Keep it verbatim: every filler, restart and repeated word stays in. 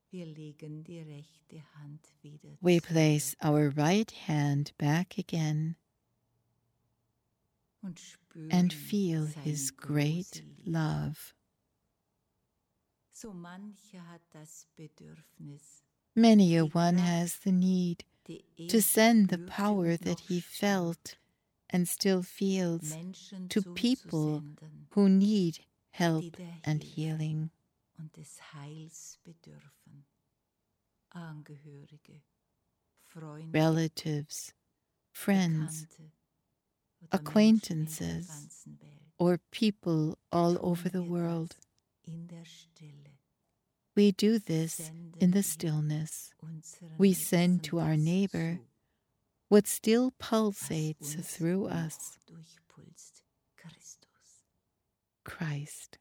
Wir legen die rechte Hand wieder We zurück place our right hand back again und spüren and feel seine His große great Liebe. love. So mancher hat das Bedürfnis, Many a die one Kraft, has the need die er to send the spürte power und that noch he spürt, felt and still feels Menschen to people zuzusenden, who need die help der and Hilfe healing. und des Heils bedürfen. Angehörige, Freunde, Relatives, friends, Bekannte oder Menschen in der acquaintances, ganzen Welt. or people all Tun over the wir world. das in der Stille. We do this Senden in the wir stillness. unseren We send Nächsten to our das neighbor zu, what still was pulsates uns through noch us, durchpulst. Christus. Christ.